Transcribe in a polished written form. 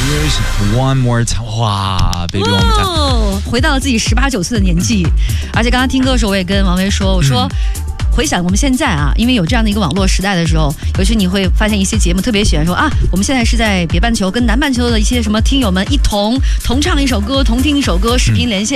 Here's one more time， 哇 ，baby one more time， 回到了自己18、19岁的年纪，而且刚刚听歌的时候，我也跟王威说，我说。回想我们现在啊，因为有这样的一个网络时代的时候，尤其你会发现一些节目特别喜欢说啊，我们现在是在北半球跟南半球的一些什么听友们一同唱一首歌，同听一首歌，视频连线。